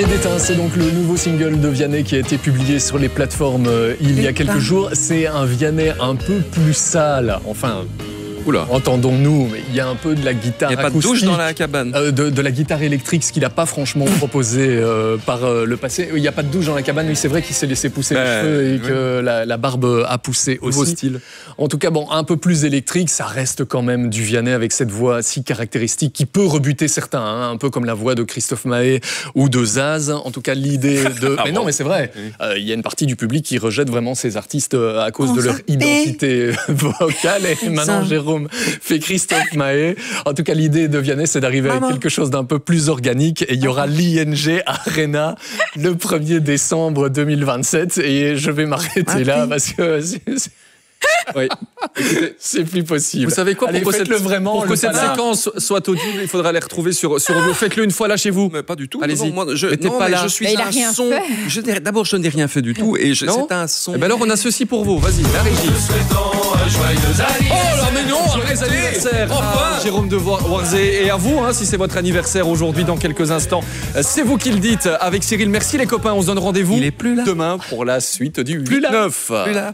Armée d'étain, c'est donc le nouveau single de Vianney qui a été publié sur les plateformes il y a quelques jours. C'est un Vianney un peu plus sale, enfin... Oula. Entendons-nous, mais il y a un peu de la guitare acoustique. Il n'y a pas de douche dans la cabane. De la guitare électrique, ce qu'il n'a pas franchement proposé par le passé. Il n'y a pas de douche dans la cabane, mais c'est vrai qu'il s'est laissé pousser les cheveux et que la barbe a poussé aussi. Nouveau style. En tout cas, bon, un peu plus électrique, ça reste quand même du Vianney avec cette voix si caractéristique qui peut rebuter certains, hein, un peu comme la voix de Christophe Maé ou de Zaz. En tout cas, l'idée de... mais non, mais c'est vrai. Il y a une partie du public qui rejette vraiment ces artistes à cause de leur identité vocale. Et maintenant, Jérôme fait Christophe Maé. En tout cas, l'idée de Vianney, c'est d'arriver avec quelque chose d'un peu plus organique. Et il y aura l'ING Arena le 1er décembre 2027. Et je vais m'arrêter là parce que... Oui. Écoutez, c'est plus possible. Vous savez quoi, allez, pour que cette séquence soit audible, il faudra les retrouver sur audio. Faites-le une fois là chez vous. Mais pas du tout. Allez-y. Je suis un son. D'abord, je n'ai rien fait du tout. Et c'est un son. Eh ben alors, on a ceci pour vous. Vas-y, la régie. Oh là, mais non, joyeux anniversaire à Jérôme de Warzé et à vous, hein, si c'est votre anniversaire aujourd'hui dans quelques instants. C'est vous qui le dites avec Cyril. Merci les copains, on se donne rendez-vous demain pour la suite du 8-9. Plus là.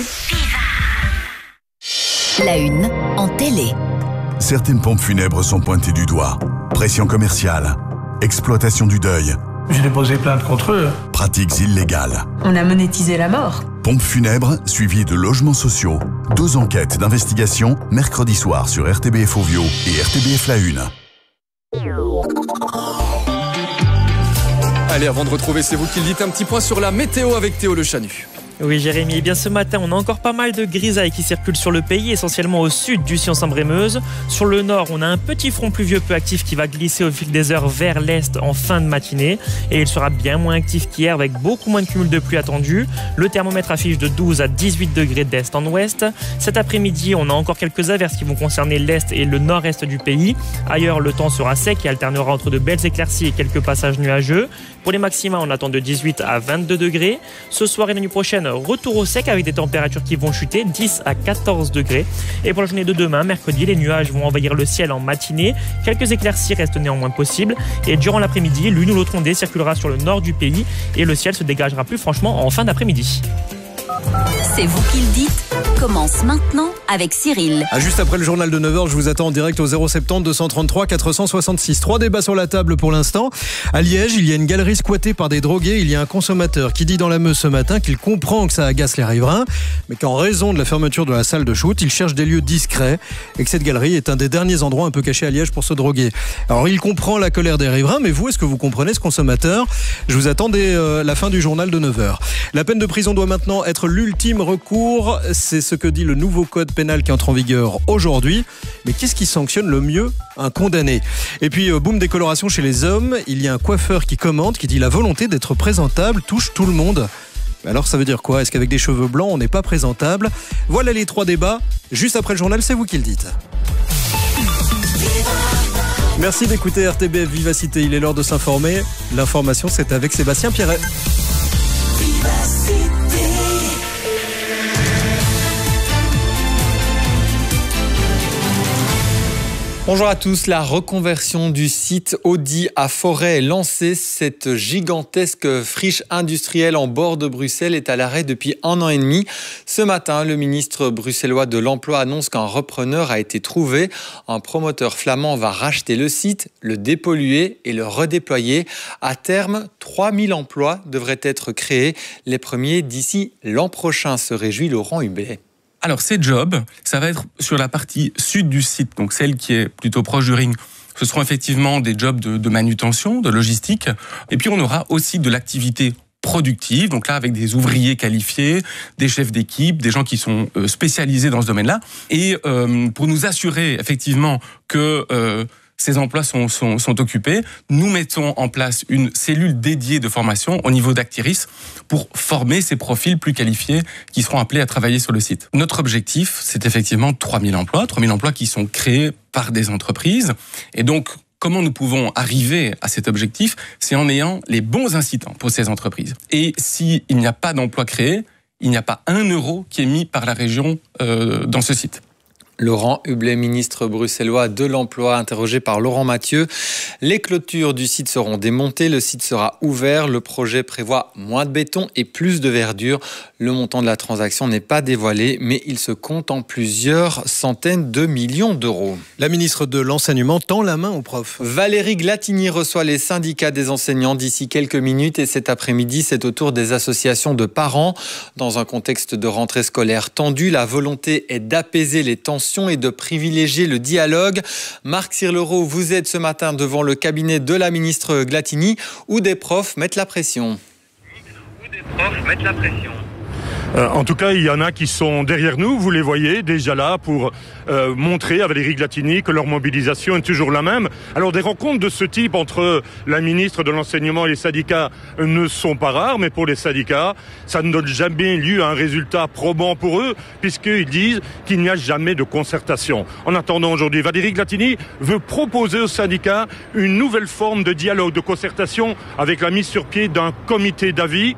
La une en télé. Certaines pompes funèbres sont pointées du doigt. Pression commerciale, exploitation du deuil. J'ai déposé plainte contre eux. Pratiques illégales. On a monétisé la mort. Pompes funèbres suivies de logements sociaux. 2 enquêtes d'investigation mercredi soir sur RTBF Ovio et RTBF La Une. Allez, avant de retrouver C'est vous qui le dites, un petit point sur la météo avec Théo Le Chanu. Oui Jérémy, et bien ce matin on a encore pas mal de grisailles qui circulent sur le pays, essentiellement au sud du Sion-Saint-Brémeuse. Sur le nord, on a un petit front pluvieux peu actif qui va glisser au fil des heures vers l'est en fin de matinée. Et il sera bien moins actif qu'hier avec beaucoup moins de cumul de pluie attendu. Le thermomètre affiche de 12 à 18 degrés d'est en ouest. Cet après-midi, on a encore quelques averses qui vont concerner l'est et le nord-est du pays. Ailleurs, le temps sera sec et alternera entre de belles éclaircies et quelques passages nuageux. Pour les maxima, on attend de 18 à 22 degrés. Ce soir et la nuit prochaine, retour au sec avec des températures qui vont chuter 10 à 14 degrés. Et pour la journée de demain, mercredi, les nuages vont envahir le ciel en matinée. Quelques éclaircies restent néanmoins possibles. Et durant l'après-midi, l'une ou l'autre ondée circulera sur le nord du pays et le ciel se dégagera plus franchement en fin d'après-midi. C'est vous qui le dites commence maintenant avec Cyril. Juste après le journal de 9h, je vous attends en direct au 070 233 466. 3 débats sur la table pour l'instant. À Liège, il y a une galerie squattée par des drogués. Il y a un consommateur qui dit dans la Meuse ce matin qu'il comprend que ça agace les riverains, mais qu'en raison de la fermeture de la salle de shoot, il cherche des lieux discrets et que cette galerie est un des derniers endroits un peu cachés à Liège pour se droguer. Alors il comprend la colère des riverains, mais vous, est-ce que vous comprenez ce consommateur ? Je vous attends dès la fin du journal de 9h. La peine de prison doit maintenant être l'ultime recours. C'est ce que dit le nouveau code pénal qui entre en vigueur aujourd'hui. Mais qu'est-ce qui sanctionne le mieux un condamné ? Et puis, boom décoloration chez les hommes. Il y a un coiffeur qui commente, qui dit la volonté d'être présentable touche tout le monde. Alors ça veut dire quoi ? Est-ce qu'avec des cheveux blancs, on n'est pas présentable ? Voilà les 3 débats. Juste après le journal, c'est vous qui le dites. Merci d'écouter RTBF Vivacité. Il est l'heure de s'informer. L'information, c'est avec Sébastien Pierret. Bonjour à tous, la reconversion du site Audi à Forêt est lancée. Cette gigantesque friche industrielle en bord de Bruxelles est à l'arrêt depuis 1 an et demi. Ce matin, le ministre bruxellois de l'Emploi annonce qu'un repreneur a été trouvé. Un promoteur flamand va racheter le site, le dépolluer et le redéployer. À terme, 3000 emplois devraient être créés. Les premiers d'ici l'an prochain, se réjouit Laurent Hubet. Alors, ces jobs, ça va être sur la partie sud du site, donc celle qui est plutôt proche du ring. Ce seront effectivement des jobs de manutention, de logistique. Et puis, on aura aussi de l'activité productive, donc là, avec des ouvriers qualifiés, des chefs d'équipe, des gens qui sont spécialisés dans ce domaine-là. Et pour nous assurer, effectivement, que ces emplois sont occupés, nous mettons en place une cellule dédiée de formation au niveau d'Actiris pour former ces profils plus qualifiés qui seront appelés à travailler sur le site. Notre objectif, c'est effectivement 3000 emplois qui sont créés par des entreprises. Et donc, comment nous pouvons arriver à cet objectif ? C'est en ayant les bons incitants pour ces entreprises. Et s'il n'y a pas d'emplois créés, il n'y a pas 1 euro qui est mis par la région dans ce site. Laurent Hublet, ministre bruxellois de l'Emploi, interrogé par Laurent Mathieu. Les clôtures du site seront démontées, le site sera ouvert. Le projet prévoit moins de béton et plus de verdure. Le montant de la transaction n'est pas dévoilé, mais il se compte en plusieurs centaines de millions d'euros. La ministre de l'Enseignement tend la main aux profs. Valérie Glatini reçoit les syndicats des enseignants d'ici quelques minutes et cet après-midi, c'est au tour des associations de parents. Dans un contexte de rentrée scolaire tendue, la volonté est d'apaiser les tensions et de privilégier le dialogue. Marc Sirlereau, vous êtes ce matin devant le cabinet de la ministre Glatini où des profs mettent la pression. En tout cas, il y en a qui sont derrière nous, vous les voyez déjà là pour montrer à Valérie Glatini que leur mobilisation est toujours la même. Alors des rencontres de ce type entre la ministre de l'Enseignement et les syndicats ne sont pas rares, mais pour les syndicats, ça ne donne jamais lieu à un résultat probant pour eux, puisqu'ils disent qu'il n'y a jamais de concertation. En attendant aujourd'hui, Valérie Glatini veut proposer aux syndicats une nouvelle forme de dialogue, de concertation, avec la mise sur pied d'un comité d'avis.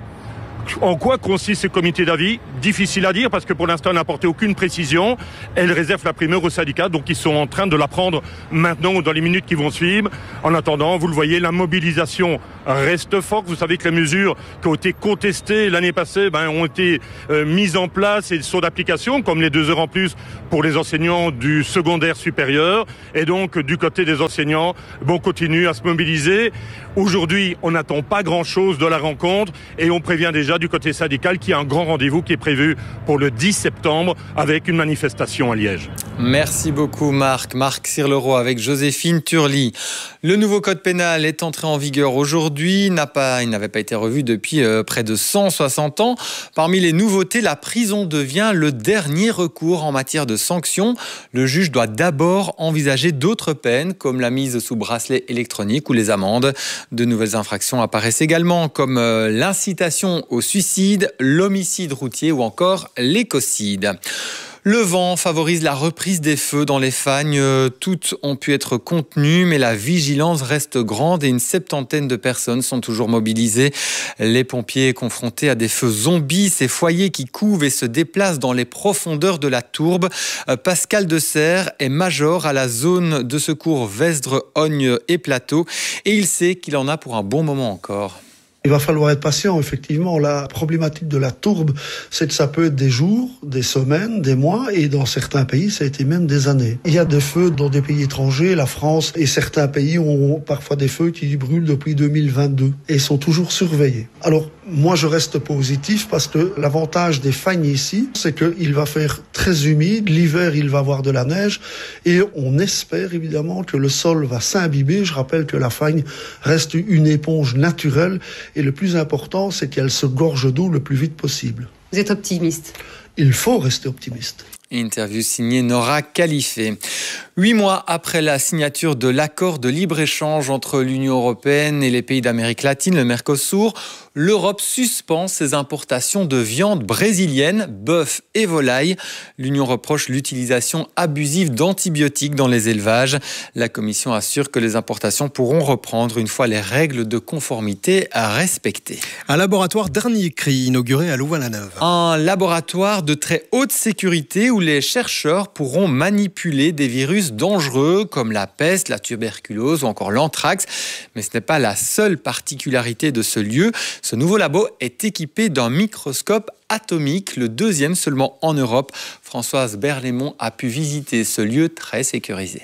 En quoi consiste ce comité d'avis? Difficile à dire parce que pour l'instant, elle n'a apporté aucune précision. Elle réserve la primeur aux syndicats, donc ils sont en train de la prendre maintenant ou dans les minutes qui vont suivre. En attendant, vous le voyez, la mobilisation reste forte. Vous savez que les mesures qui ont été contestées l'année passée ont été mises en place et sont d'application, comme les 2 heures en plus pour les enseignants du secondaire supérieur. Et donc, du côté des enseignants, on continue à se mobiliser. Aujourd'hui, on n'attend pas grand-chose de la rencontre et on prévient déjà du côté syndical qu'il y a un grand rendez-vous qui est prévu pour le 10 septembre avec une manifestation à Liège. Merci beaucoup Marc. Marc Sirlereau avec Joséphine Turly. Le nouveau code pénal est entré en vigueur aujourd'hui. Il n'avait pas été revu depuis près de 160 ans. Parmi les nouveautés, la prison devient le dernier recours en matière de sanctions. Le juge doit d'abord envisager d'autres peines comme la mise sous bracelet électronique ou les amendes. De nouvelles infractions apparaissent également comme l'incitation au suicide, l'homicide routier ou encore l'écocide. Le vent favorise la reprise des feux dans les Fagnes. Toutes ont pu être contenues, mais la vigilance reste grande et une 70aine de personnes sont toujours mobilisées. Les pompiers confrontés à des feux zombies, ces foyers qui couvent et se déplacent dans les profondeurs de la tourbe. Pascal Deserre est major à la zone de secours Vesdre, Ogne et Plateau et il sait qu'il en a pour un bon moment encore. Il va falloir être patient, effectivement. La problématique de la tourbe, c'est que ça peut être des jours, des semaines, des mois, et dans certains pays, ça a été même des années. Il y a des feux dans des pays étrangers, la France et certains pays ont parfois des feux qui brûlent depuis 2022 et sont toujours surveillés. Alors, moi, je reste positif parce que l'avantage des Fagnes ici, c'est qu'il va faire très humide. L'hiver, il va avoir de la neige et on espère évidemment que le sol va s'imbiber. Je rappelle que la Fagne reste une éponge naturelle et le plus important, c'est qu'elle se gorge d'eau le plus vite possible. Vous êtes optimiste? Il faut rester optimiste. Interview signée Nora Califé. 8 mois après la signature de l'accord de libre-échange entre l'Union européenne et les pays d'Amérique latine, le Mercosur, l'Europe suspend ses importations de viande brésilienne, bœuf et volaille. L'Union reproche l'utilisation abusive d'antibiotiques dans les élevages. La Commission assure que les importations pourront reprendre une fois les règles de conformité à respecter. Un laboratoire dernier cri inauguré à Louvain-la-Neuve. Un laboratoire de très haute sécurité où les chercheurs pourront manipuler des virus dangereux comme la peste, la tuberculose ou encore l'anthrax. Mais ce n'est pas la seule particularité de ce lieu. Ce nouveau labo est équipé d'un microscope atomique, le 2e seulement en Europe. Françoise Berlaymont a pu visiter ce lieu très sécurisé.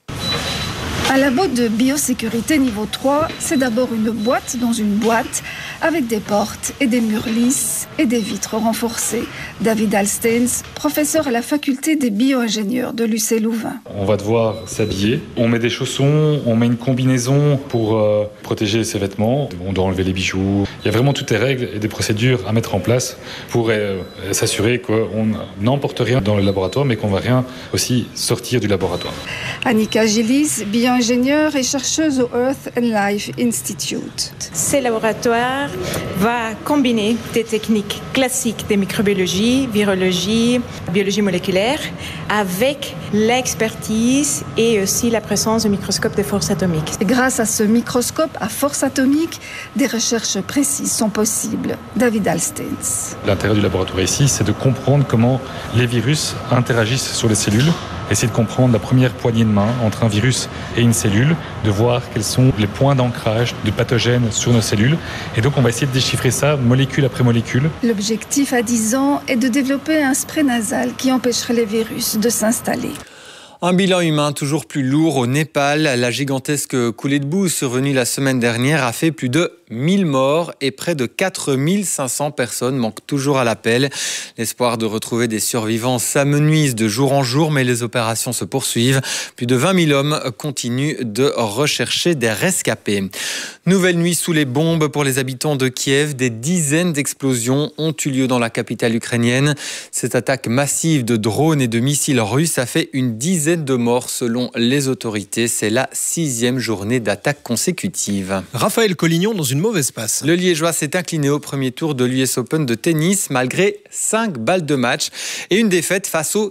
Un labo de biosécurité niveau 3, c'est d'abord une boîte dans une boîte avec des portes et des murs lisses et des vitres renforcées. David Alsteins, professeur à la faculté des bio-ingénieurs de l'UC Louvain. On va devoir s'habiller, on met des chaussons, on met une combinaison pour protéger ses vêtements, on doit enlever les bijoux. Il y a vraiment toutes les règles et des procédures à mettre en place pour s'assurer qu'on n'emporte rien dans le laboratoire mais qu'on ne va rien aussi sortir du laboratoire. Annika Gillis, bio-ingénieure et chercheuse au Earth and Life Institute. Ce laboratoire va combiner des techniques classiques de microbiologie, virologie, biologie moléculaire avec l'expertise et aussi la présence du microscope de force atomique. Grâce à ce microscope à force atomique, des recherches précises sont possibles. David Alsteins. L'intérêt du laboratoire ici, c'est de comprendre comment les virus interagissent sur les cellules essayer de comprendre la première poignée de main entre un virus et une cellule, de voir quels sont les points d'ancrage de pathogènes sur nos cellules. Et donc on va essayer de déchiffrer ça molécule après molécule. L'objectif à 10 ans est de développer un spray nasal qui empêcherait les virus de s'installer. Un bilan humain toujours plus lourd au Népal. La gigantesque coulée de boue survenue la semaine dernière a fait plus de 1000 morts et près de 4500 personnes manquent toujours à l'appel. L'espoir de retrouver des survivants s'amenuise de jour en jour, mais les opérations se poursuivent. Plus de 20 000 hommes continuent de rechercher des rescapés. Nouvelle nuit sous les bombes pour les habitants de Kiev. Des dizaines d'explosions ont eu lieu dans la capitale ukrainienne. Cette attaque massive de drones et de missiles russes a fait une dizaine de morts selon les autorités. C'est la 6e journée d'attaque consécutive. Raphaël Collignon dans une mauvaise passe. Le Liégeois s'est incliné au premier tour de l'US Open de tennis malgré 5 balles de match et une défaite face au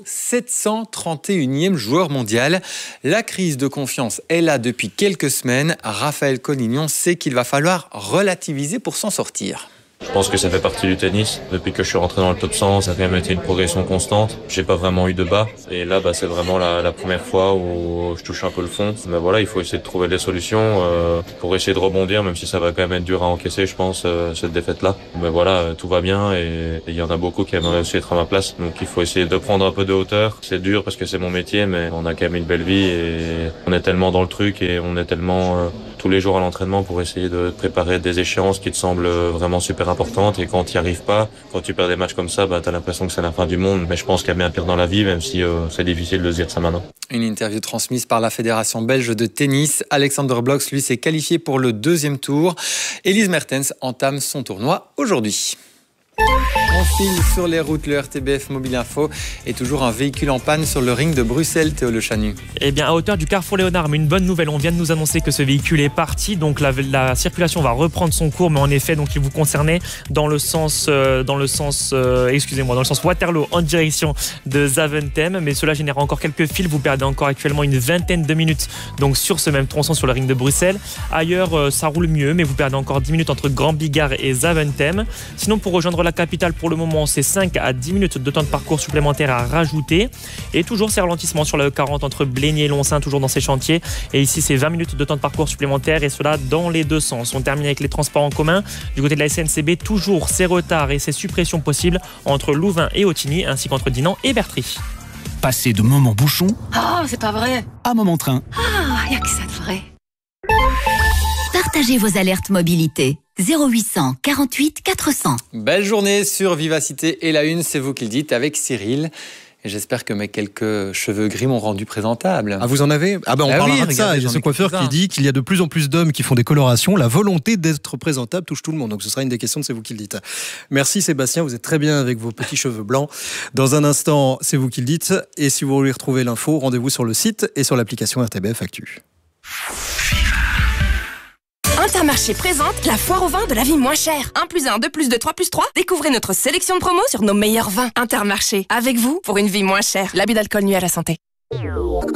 731e joueur mondial. La crise de confiance est là depuis quelques semaines. Raphaël Collignon sait qu'il va falloir relativiser pour s'en sortir. Je pense que ça fait partie du tennis. Depuis que je suis rentré dans le top 100, ça a quand même été une progression constante. J'ai pas vraiment eu de bas. Et là, c'est vraiment la première fois où je touche un peu le fond. Mais voilà, il faut essayer de trouver des solutions pour essayer de rebondir, même si ça va quand même être dur à encaisser, je pense, cette défaite-là. Mais voilà, tout va bien et il y en a beaucoup qui aimeraient aussi être à ma place. Donc il faut essayer de prendre un peu de hauteur. C'est dur parce que c'est mon métier, mais on a quand même une belle vie et on est tellement dans le truc et on est tellement tous les jours à l'entraînement pour essayer de préparer des échéances qui te semblent vraiment super importante et quand tu n'y arrives pas, quand tu perds des matchs comme ça, tu as l'impression que c'est la fin du monde. Mais je pense qu'il y a bien pire dans la vie, même si c'est difficile de se dire ça maintenant. Une interview transmise par la Fédération belge de tennis. Alexander Blocks, lui, s'est qualifié pour le 2e tour. Elise Mertens entame son tournoi aujourd'hui. On file sur les routes, le RTBF Mobile Info est toujours un véhicule en panne sur le ring de Bruxelles, Théo Le Chanu. Eh bien, à hauteur du Carrefour Léonard, mais une bonne nouvelle, on vient de nous annoncer que ce véhicule est parti, donc la circulation va reprendre son cours, mais en effet, donc il vous concernait dans le sens Waterloo en direction de Zaventem, mais cela génère encore quelques fils, vous perdez encore actuellement une vingtaine de minutes donc sur ce même tronçon sur le ring de Bruxelles. Ailleurs, ça roule mieux, mais vous perdez encore 10 minutes entre Grand Bigard et Zaventem. Sinon, pour rejoindre la capitale, pour le moment, c'est 5 à 10 minutes de temps de parcours supplémentaire à rajouter. Et toujours ces ralentissements sur la E40 entre Blény et Lonsin, toujours dans ces chantiers. Et ici, c'est 20 minutes de temps de parcours supplémentaire et cela dans les deux sens. On termine avec les transports en commun. Du côté de la SNCB, toujours ces retards et ces suppressions possibles entre Louvain et Autigny, ainsi qu'entre Dinan et Bertry. Passer de moment bouchon c'est pas vrai. à moment train. Y a que ça de vrai. Partagez vos alertes mobilité. 0800 48 400. Belle journée sur Vivacité et la Une, c'est vous qui le dites, avec Cyril. Et j'espère que mes quelques cheveux gris m'ont rendu présentable. Ah, vous en avez ? On parlera de ça. Il y a ce coiffeur qui dit qu'il y a de plus en plus d'hommes qui font des colorations. La volonté d'être présentable touche tout le monde. Donc ce sera une des questions de C'est vous qui le dites. Merci Sébastien, vous êtes très bien avec vos petits cheveux blancs. Dans un instant, C'est vous qui le dites. Et si vous voulez retrouver l'info, rendez-vous sur le site et sur l'application RTBF Actu. Intermarché présente la foire au vin de la vie moins chère. 1 + 1, 2 + 2, 3 + 3. Découvrez notre sélection de promos sur nos meilleurs vins. Intermarché, avec vous pour une vie moins chère. L'abus d'alcool nuit à la santé.